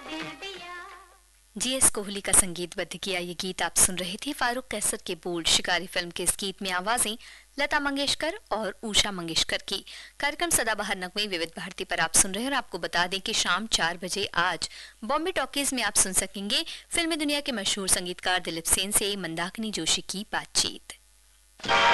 GS Kohli का संगीतबद्ध किया ये गीत आप सुन रहे थे। फारूक कैसर के बोल शिकारी फिल्म के इस गीत में आवाजें लता मंगेशकर और उषा मंगेशकर की। कार्यक्रम सदाबहार नगमे विविध भारती पर आप सुन रहे हैं और आपको बता दें कि शाम 4 बजे आज बॉम्बे टॉकीज में आप सुन सकेंगे फिल्मी दुनिया के मशहूर संगीतकार दिलीप सेन से मंदाकिनी जोशी की बातचीत।